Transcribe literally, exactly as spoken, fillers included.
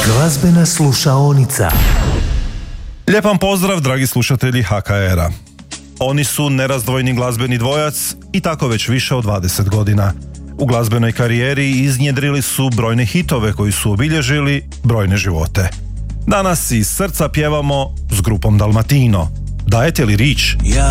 Glazbena slušaonica. Lijep vam pozdrav, dragi slušatelji H K R-a. Oni su nerazdvojni glazbeni dvojac i tako već više od dvadeset godina. U glazbenoj karijeri iznjedrili su brojne hitove koji su obilježili brojne živote. Danas iz srca pjevamo s grupom Dalmatino. Dajete li rič?